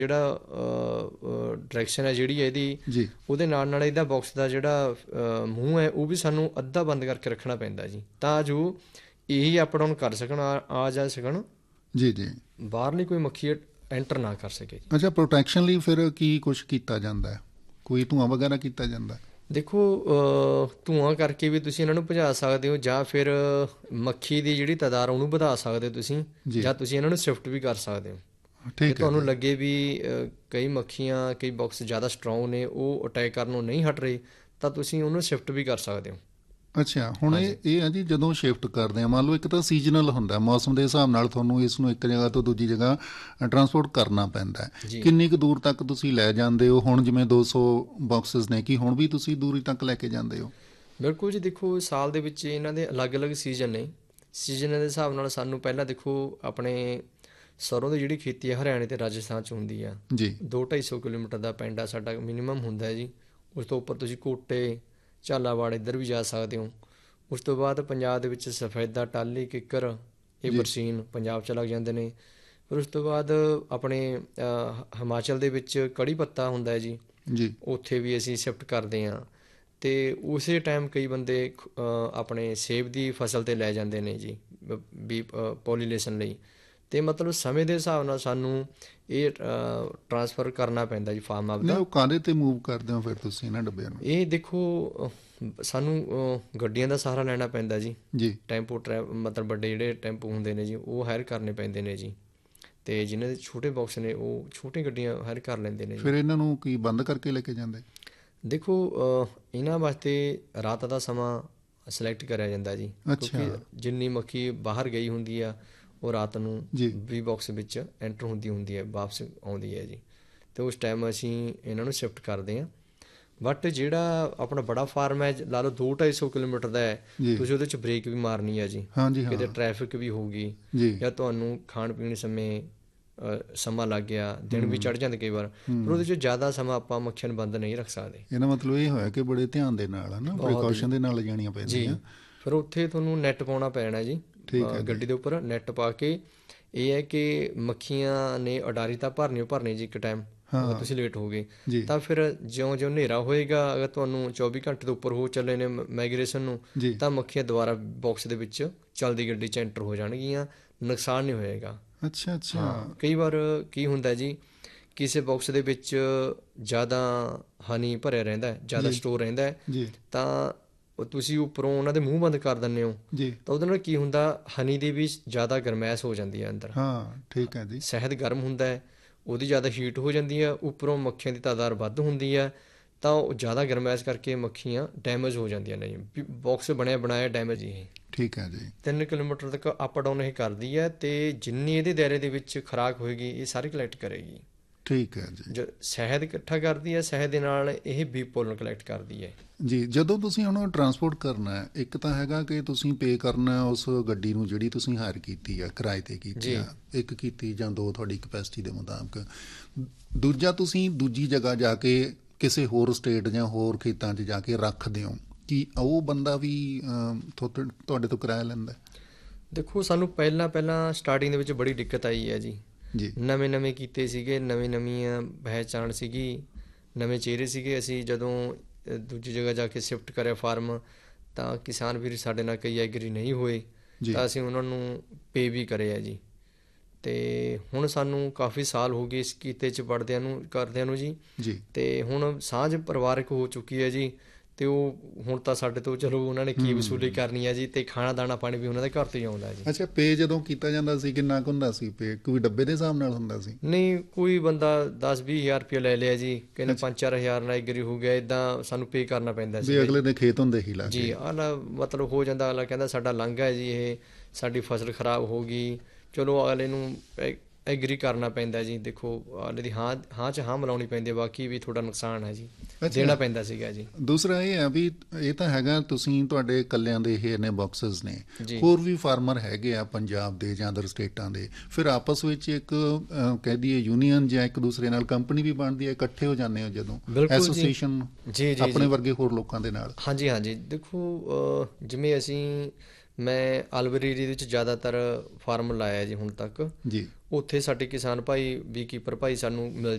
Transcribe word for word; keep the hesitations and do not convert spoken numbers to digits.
ਜਿਹੜਾ ਡਾਇਰੈਕਸ਼ਨ ਹੈ ਜਿਹੜੀ ਇਹਦੀ, ਜੀ ਉਹਦੇ ਨਾਲ ਨਾਲ ਇਹਦਾ ਬਾਕਸ ਦਾ ਜਿਹੜਾ ਮੂੰਹ ਹੈ ਉਹ ਵੀ ਸਾਨੂੰ ਅੱਧਾ ਬੰਦ ਕਰਕੇ ਰੱਖਣਾ ਪੈਂਦਾ ਜੀ, ਤਾਂ ਜੋ ਇਹੀ ਅਪ ਡਾਊਨ ਕਰ ਸਕਣ, ਆ ਆ ਜਾ ਸਕਣ ਜੀ ਜੀ ਬਾਹਰਲੀ ਕੋਈ ਮੱਖੀ ਐਂਟਰ ਨਾ ਕਰ ਸਕੇ ਜੀ। ਅੱਛਾ, ਪ੍ਰੋਟੈਕਸ਼ਨ ਲਈ ਫਿਰ ਕੀ ਕੁਛ ਕੀਤਾ ਜਾਂਦਾ ਹੈ? ਕੋਈ ਧੂੰਆਂ ਵਗੈਰਾ ਕੀਤਾ ਜਾਂਦਾ? ਦੇਖੋ ਧੂੰਆਂ ਕਰਕੇ ਵੀ ਤੁਸੀਂ ਇਹਨਾਂ ਨੂੰ ਭਜਾ ਸਕਦੇ ਹੋ, ਜਾਂ ਫਿਰ ਮੱਖੀ ਦੀ ਜਿਹੜੀ ਤਾਦਾਦ ਉਹਨੂੰ ਵਧਾ ਸਕਦੇ ਹੋ ਤੁਸੀਂ, ਜਾਂ ਤੁਸੀਂ ਇਹਨਾਂ ਨੂੰ ਸ਼ਿਫਟ ਵੀ ਕਰ ਸਕਦੇ ਹੋ। ਜੇ ਤੁਹਾਨੂੰ ਲੱਗੇ ਵੀ ਕਈ ਮੱਖੀਆਂ ਕਈ ਬਾਕਸ ਜ਼ਿਆਦਾ ਸਟਰੋਂਗ ਨੇ, ਉਹ ਅਟੈਕ ਕਰਨ ਨੂੰ ਨਹੀਂ ਹਟ ਰਹੇ, ਤਾਂ ਤੁਸੀਂ ਉਹਨੂੰ ਸ਼ਿਫਟ ਵੀ ਕਰ ਸਕਦੇ ਹੋ। ਅੱਛਾ, ਹੁਣ ਇਹ ਇਹ ਹੈ ਜੀ, ਜਦੋਂ ਸ਼ਿਫਟ ਕਰਦੇ ਹਾਂ, ਮੰਨ ਲਓ ਇੱਕ ਤਾਂ ਸੀਜ਼ਨਲ ਹੁੰਦਾ, ਮੌਸਮ ਦੇ ਹਿਸਾਬ ਨਾਲ ਤੁਹਾਨੂੰ ਇਸ ਨੂੰ ਇੱਕ ਜਗ੍ਹਾ ਤੋਂ ਦੂਜੀ ਜਗ੍ਹਾ ਟਰਾਂਸਪੋਰਟ ਕਰਨਾ ਪੈਂਦਾ ਹੈ। ਕਿੰਨੀ ਕੁ ਦੂਰ ਤੱਕ ਤੁਸੀਂ ਲੈ ਜਾਂਦੇ ਹੋ? ਹੁਣ ਜਿਵੇਂ ਦੋ ਸੌ ਬਾਕਸਿਸ ਨੇ, ਕੀ ਹੁਣ ਵੀ ਤੁਸੀਂ ਦੂਰੀ ਤੱਕ ਲੈ ਕੇ ਜਾਂਦੇ ਹੋ? ਬਿਲਕੁਲ ਜੀ, ਦੇਖੋ ਸਾਲ ਦੇ ਵਿੱਚ ਇਹਨਾਂ ਦੇ ਅਲੱਗ ਅਲੱਗ ਸੀਜ਼ਨ ਨੇ। ਸੀਜ਼ਨ ਦੇ ਹਿਸਾਬ ਨਾਲ ਸਾਨੂੰ ਪਹਿਲਾਂ ਦੇਖੋ ਆਪਣੇ ਸਰੋਂ ਦੀ ਜਿਹੜੀ ਖੇਤੀ ਹੈ ਹਰਿਆਣੇ ਅਤੇ ਰਾਜਸਥਾਨ 'ਚ ਹੁੰਦੀ ਆ ਜੀ, ਦੋ ਢਾਈ ਸੌ ਕਿਲੋਮੀਟਰ ਦਾ ਪਿੰਡ ਆ ਸਾਡਾ ਮਿਨੀਮਮ ਹੁੰਦਾ ਹੈ ਜੀ। ਉਸ ਤੋਂ ਉੱਪਰ ਤੁਸੀਂ ਕੋਟੇ ਝਾਲਾਵਾੜ ਇੱਧਰ ਵੀ ਜਾ ਸਕਦੇ ਹੋ। ਉਸ ਤੋਂ ਬਾਅਦ ਪੰਜਾਬ ਦੇ ਵਿੱਚ ਸਫੈਦਾ, ਟਾਹਲੀ, ਕਿੱਕਰ, ਇਹ ਬਰਸੀਨ ਪੰਜਾਬ 'ਚ ਲੱਗ ਜਾਂਦੇ ਨੇ। ਫਿਰ ਉਸ ਤੋਂ ਬਾਅਦ ਆਪਣੇ ਹਿਮਾਚਲ ਦੇ ਵਿੱਚ ਕੜੀ ਪੱਤਾ ਹੁੰਦਾ ਹੈ ਜੀ ਜੀ, ਉੱਥੇ ਵੀ ਅਸੀਂ ਸ਼ਿਫਟ ਕਰਦੇ ਹਾਂ। ਅਤੇ ਉਸੇ ਟਾਈਮ ਕਈ ਬੰਦੇ ਆਪਣੇ ਸੇਬ ਦੀ ਫਸਲ 'ਤੇ ਲੈ ਜਾਂਦੇ ਨੇ ਜੀ, ਵੀ ਪੋਲੀਨੇਸ਼ਨ ਲਈ। ਅਤੇ ਮਤਲਬ ਸਮੇਂ ਦੇ ਹਿਸਾਬ ਨਾਲ ਸਾਨੂੰ ਇਹ ਟਰਾਂਸਫਰ ਕਰਨਾ ਪੈਂਦਾ ਜੀ ਫਾਰਮ ਆਪਦਾ। ਉਹ ਕਾਹਦੇ 'ਤੇ ਮੂਵ ਕਰਦੇ ਹੋ ਫਿਰ ਤੁਸੀਂ ਇਹਨਾਂ ਡੱਬਿਆਂ ਨੂੰ? ਇਹ ਦੇਖੋ ਸਾਨੂੰ ਗੱਡੀਆਂ ਦਾ ਸਹਾਰਾ ਲੈਣਾ ਪੈਂਦਾ ਜੀ ਜੀ ਟੈਂਪੂ ਟਰੈ ਮਤਲਬ ਵੱਡੇ ਜਿਹੜੇ ਟੈਂਪੂ ਹੁੰਦੇ ਨੇ ਜੀ, ਉਹ ਹਾਇਰ ਕਰਨੇ ਪੈਂਦੇ ਨੇ ਜੀ। ਅਤੇ ਜਿਹਨਾਂ ਦੇ ਛੋਟੇ ਬਾਕਸ ਨੇ ਉਹ ਛੋਟੀਆਂ ਗੱਡੀਆਂ ਹਾਇਰ ਕਰ ਲੈਂਦੇ ਨੇ ਜੀ। ਫਿਰ ਇਹਨਾਂ ਨੂੰ ਕੀ ਬੰਦ ਕਰਕੇ ਲੈ ਕੇ ਜਾਂਦੇ? ਦੇਖੋ ਇਹਨਾਂ ਵਾਸਤੇ ਰਾਤ ਦਾ ਸਮਾਂ ਸਿਲੈਕਟ ਕਰਿਆ ਜਾਂਦਾ ਜੀ, ਕਿਉਂਕਿ ਜਿੰਨੀ ਮੱਖੀ ਬਾਹਰ ਗਈ ਹੁੰਦੀ ਆ ਉਹ ਰਾਤ ਨੂੰ ਵੀ ਬਾਕਸ ਵਿੱਚ ਐਂਟਰ ਹੁੰਦੀ ਹੁੰਦੀ ਹੈ, ਵਾਪਸ ਆਉਂਦੀ ਹੈ ਜੀ। ਅਤੇ ਉਸ ਟਾਈਮ ਅਸੀਂ ਇਹਨਾਂ ਨੂੰ ਸ਼ਿਫਟ ਕਰਦੇ ਹਾਂ। ਬਟ ਜਿਹੜਾ ਆਪਣਾ ਬੜਾ ਫਾਰਮ ਹੈ, ਲਾ ਲਓ ਦੋ ਢਾਈ ਸੌ ਕਿਲੋਮੀਟਰ ਦਾ ਹੈ, ਤੁਸੀਂ ਉਹਦੇ 'ਚ ਬ੍ਰੇਕ ਵੀ ਮਾਰਨੀ ਹੈ ਜੀ, ਕਿਤੇ ਟਰੈਫਿਕ ਵੀ ਹੋਊਗੀ, ਜਾਂ ਤੁਹਾਨੂੰ ਖਾਣ ਪੀਣ ਸਮੇਂ ਸਮਾਂ ਲੱਗ ਗਿਆ, ਦਿਨ ਵੀ ਚੜ੍ਹ ਜਾਂਦੇ ਕਈ ਵਾਰ, ਪਰ ਉਹਦੇ 'ਚ ਜ਼ਿਆਦਾ ਸਮਾਂ ਆਪਾਂ ਮੱਖੀਆਂ ਨੂੰ ਬੰਦ ਨਹੀਂ ਰੱਖ ਸਕਦੇ। ਇਹਦਾ ਮਤਲਬ ਇਹ ਹੋਇਆ ਕਿ ਬੜੇ ਧਿਆਨ ਦੇ ਨਾਲ, ਹੈ ਨਾ, ਪ੍ਰੀਕਾਸ਼ਨ ਦੇ ਨਾਲ ਜਾਣੀਆਂ ਪੈਂਦੀਆਂ। ਫਿਰ ਉੱਥੇ ਤੁਹਾਨੂੰ ਨੈੱਟ ਪਾਉਣਾ ਪੈਣਾ ਜੀ, ਗੱਡੀ ਦੇ ਉੱਪਰ ਨੈੱਟ ਪਾ ਕੇ। ਇਹ ਹੈ ਕਿ ਮੱਖੀਆਂ ਨੇ ਉਡਾਰੀ ਤਾਂ ਭਰਨੀ ਓ ਭਰਨੀ ਜੀ ਇੱਕ ਟਾਈਮ, ਅਗਰ ਤੁਸੀਂ ਲੇਟ ਹੋ ਗਏ ਤਾਂ ਫਿਰ ਜਿਉਂ ਜਿਉਂ ਹਨੇਰਾ ਹੋਏਗਾ, ਅਗਰ ਤੁਹਾਨੂੰ ਚੌਵੀ ਘੰਟੇ ਤੋਂ ਉੱਪਰ ਹੋ ਚੱਲੇ ਨੇ ਮਾਈਗ੍ਰੇਸ਼ਨ ਨੂੰ, ਤਾਂ ਮੱਖੀਆਂ ਦੁਬਾਰਾ ਬਾਕਸ ਦੇ ਵਿੱਚ ਚੱਲਦੀ ਗੱਡੀ 'ਚ ਐਂਟਰ ਹੋ ਜਾਣਗੀਆਂ, ਨੁਕਸਾਨ ਨਹੀਂ ਹੋਏਗਾ। ਅੱਛਾ ਅੱਛਾ। ਕਈ ਵਾਰ ਕੀ ਹੁੰਦਾ ਜੀ, ਕਿਸੇ ਬਾਕਸ ਦੇ ਵਿੱਚ ਜ਼ਿਆਦਾ ਹਨੀ ਭਰਿਆ ਰਹਿੰਦਾ, ਜ਼ਿਆਦਾ ਸਟੋਰ ਰਹਿੰਦਾ, ਤਾਂ ਤੁਸੀਂ ਉੱਪਰੋਂ ਉਹਨਾਂ ਦੇ ਮੂੰਹ ਬੰਦ ਕਰ ਦਿੰਦੇ ਹੋ, ਤਾਂ ਉਹਦੇ ਨਾਲ ਕੀ ਹੁੰਦਾ, ਹਨੀ ਦੀ ਵੀ ਜ਼ਿਆਦਾ ਗਰਮੈਸ਼ ਹੋ ਜਾਂਦੀ ਹੈ ਅੰਦਰ। ਹਾਂ ਠੀਕ ਹੈ ਜੀ। ਸ਼ਹਿਦ ਗਰਮ ਹੁੰਦਾ ਹੈ, ਉਹਦੀ ਜ਼ਿਆਦਾ ਹੀਟ ਹੋ ਜਾਂਦੀ ਹੈ, ਉੱਪਰੋਂ ਮੱਖੀਆਂ ਦੀ ਤਾਦਾਦ ਵੱਧ ਹੁੰਦੀ ਹੈ, ਤਾਂ ਉਹ ਜ਼ਿਆਦਾ ਗਰਮੈਸ਼ ਕਰਕੇ ਮੱਖੀਆਂ ਡੈਮੇਜ ਹੋ ਜਾਂਦੀਆਂ ਨੇ ਜੀ। ਬਾਕਸ ਬਣਿਆ ਬਣਾਇਆ ਡੈਮੇਜ ਇਹ ਠੀਕ ਹੈ ਜੀ। ਤਿੰਨ ਕਿਲੋਮੀਟਰ ਤੱਕ ਅਪ ਡਾਊਨ ਇਹ ਕਰਦੀ ਹੈ, ਅਤੇ ਜਿੰਨੀ ਇਹਦੇ ਦਾਇਰੇ ਦੇ ਵਿੱਚ ਖੁਰਾਕ ਹੋਏਗੀ ਇਹ ਸਾਰੀ ਕਲੈਕਟ ਕਰੇਗੀ। ਠੀਕ ਹੈ ਜੀ। ਜੋ ਸ਼ਹਿਦ ਇਕੱਠਾ ਕਰਦੀ ਹੈ, ਸ਼ਹਿਦ ਦੇ ਨਾਲ ਇਹ ਬੀ ਪੋਲਨ ਕਲੈਕਟ ਕਰਦੀ ਹੈ ਜੀ। ਜਦੋਂ ਤੁਸੀਂ ਉਹਨੂੰ ਟਰਾਂਸਪੋਰਟ ਕਰਨਾ ਹੈ, ਇੱਕ ਤਾਂ ਹੈਗਾ ਕਿ ਤੁਸੀਂ ਪੇ ਕਰਨਾ ਉਸ ਗੱਡੀ ਨੂੰ ਜਿਹੜੀ ਤੁਸੀਂ ਹਾਇਰ ਕੀਤੀ ਆ, ਕਿਰਾਏ 'ਤੇ ਕੀਤੀ ਆ, ਇੱਕ ਕੀਤੀ ਜਾਂ ਦੋ ਤੁਹਾਡੀ ਕਪੈਸਿਟੀ ਦੇ ਮੁਤਾਬਕ। ਦੂਜਾ ਤੁਸੀਂ ਦੂਜੀ ਜਗ੍ਹਾ ਜਾ ਕੇ ਕਿਸੇ ਹੋਰ ਸਟੇਟ ਜਾਂ ਹੋਰ ਖੇਤਾਂ 'ਚ ਜਾ ਕੇ ਰੱਖਦੇ ਹੋ, ਕੀ ਉਹ ਬੰਦਾ ਵੀ ਤੁਹਾਡੇ ਤੋਂ ਕਿਰਾਇਆ ਲੈਂਦਾ? ਦੇਖੋ ਸਾਨੂੰ ਪਹਿਲਾਂ ਪਹਿਲਾਂ ਸਟਾਰਟਿੰਗ ਦੇ ਵਿੱਚ ਬੜੀ ਦਿੱਕਤ ਆਈ ਹੈ ਜੀ ਜੀ ਨਵੇਂ ਨਵੇਂ ਕੀਤੇ ਸੀਗੇ, ਨਵੀਂ ਨਵੀਆਂ ਪਹਿਚਾਣ ਸੀਗੀ, ਨਵੇਂ ਚਿਹਰੇ ਸੀਗੇ। ਅਸੀਂ ਜਦੋਂ ਦੂਜੀ ਜਗ੍ਹਾ ਜਾ ਕੇ ਸ਼ਿਫਟ ਕਰਿਆ ਫਾਰਮ, ਤਾਂ ਕਿਸਾਨ ਵੀਰ ਸਾਡੇ ਨਾਲ ਕਈ ਐਗਰੀ ਨਹੀਂ ਹੋਏ, ਤਾਂ ਅਸੀਂ ਉਹਨਾਂ ਨੂੰ ਪੇ ਵੀ ਕਰੇ ਆ ਜੀ। ਅਤੇ ਹੁਣ ਸਾਨੂੰ ਕਾਫੀ ਸਾਲ ਹੋ ਗਏ ਇਸ ਕੀਤੇ 'ਚ ਵੜਦਿਆਂ ਨੂੰ ਕਰਦਿਆਂ ਨੂੰ ਜੀ ਜੀ ਅਤੇ ਹੁਣ ਸਾਂਝ ਪਰਿਵਾਰਕ ਹੋ ਚੁੱਕੀ ਹੈ ਜੀ। ਅਤੇ ਉਹ ਹੁਣ ਤਾਂ ਸਾਡੇ ਤੋਂ ਚਲੋ ਉਹਨਾਂ ਨੇ ਕੀ ਵਸੂਲੀ ਕਰਨੀ ਹੈ ਜੀ, ਅਤੇ ਖਾਣਾ ਦਾਣਾ ਪਾਣੀ ਵੀ ਉਹਨਾਂ ਦੇ ਘਰ ਤੋਂ ਹੀ ਆਉਂਦਾ ਜੀ। ਅੱਛਾ, ਪੇ ਜਦੋਂ ਕੀਤਾ ਜਾਂਦਾ ਸੀ ਕਿੰਨਾ ਕੁ ਹੁੰਦਾ ਸੀ ਪੇ? ਕੋਈ ਡੱਬੇ ਦੇ ਹਿਸਾਬ ਨਾਲ ਹੁੰਦਾ ਸੀ? ਨਹੀਂ, ਕੋਈ ਬੰਦਾ ਦਸ ਵੀਹ ਹਜ਼ਾਰ ਰੁਪਇਆ ਲੈ ਲਿਆ ਜੀ, ਕਹਿੰਦੇ ਪੰਜ ਚਾਰ ਹਜ਼ਾਰ ਨਾਲ ਐਗਰੀ ਹੋ ਗਿਆ, ਇੱਦਾਂ ਸਾਨੂੰ ਪੇ ਕਰਨਾ ਪੈਂਦਾ ਸੀ। ਅਗਲੇ ਦੇ ਖੇਤ ਹੁੰਦੇ ਹੀ ਲੱਗ ਜੀ, ਆਲਾ ਮਤਲਬ ਹੋ ਜਾਂਦਾ, ਅਗਲਾ ਕਹਿੰਦਾ ਸਾਡਾ ਲਾਂਘਾ ਹੈ ਜੀ, ਇਹ ਸਾਡੀ ਫਸਲ ਖਰਾਬ ਹੋ ਗਈ, ਚਲੋ ਅਗਲੇ ਨੂੰ ਐਗਰੀ ਕਰਨਾ ਪੈਂਦਾ ਜੀ। ਦੇਖੋ ਅਗਲੇ ਦੀ ਹਾਂ ਹਾਂ 'ਚ ਹਾਂ ਮਿਲਾਉਣੀ ਪੈਂਦੀ ਹੈ, ਬਾਕੀ ਵੀ ਥੋੜ੍ਹਾ ਨੁਕਸਾਨ ਹੈ ਜੀ, ਦੇਣਾ ਪੈਂਦਾ ਸੀਗਾ ਜੀ। ਦੂਸਰਾ ਇਹ ਹੈ ਵੀ ਇਹ ਤਾਂ ਹੈਗਾ ਤੁਸੀਂ ਤੁਹਾਡੇ ਇਕੱਲਿਆਂ ਦੇ ਇਹ ਨੇ ਬਾਕਸਿਸ ਨੇ, ਹੋਰ ਵੀ ਫਾਰਮਰ ਹੈਗੇ ਆ ਪੰਜਾਬ ਦੇ ਜਾਂ ਅਦਰ ਸਟੇਟਾਂ ਦੇ, ਫਿਰ ਆਪਸ ਵਿੱਚ ਇੱਕ ਕਹਿ ਦਈਏ ਯੂਨੀਅਨ ਜਾਂ ਇੱਕ ਦੂਸਰੇ ਨਾਲ ਕੰਪਨੀ ਵੀ ਬਣਦੀ ਹੈ, ਇਕੱਠੇ ਹੋ ਜਾਂਦੇ ਹੋ ਜਦੋਂ ਐਸੋਸੀਏਸ਼ਨ ਆਪਣੇ ਵਰਗੇ ਹੋਰ ਲੋਕਾਂ ਦੇ ਨਾਲ? ਹਾਂਜੀ ਹਾਂਜੀ। ਦੇਖੋ ਜਿਵੇਂ ਅਸੀਂ ਮੈਂ ਅਲਵਰ ਏਰੀਏ ਦੇ ਵਿੱਚ ਜ਼ਿਆਦਾਤਰ ਫਾਰਮ ਲਾਇਆ ਜੀ ਹੁਣ ਤੱਕ ਜੀ, ਉੱਥੇ ਸਾਡੇ ਕਿਸਾਨ ਭਾਈ ਵੀ ਕੀਪਰ ਭਾਈ ਸਾਨੂੰ ਮਿਲ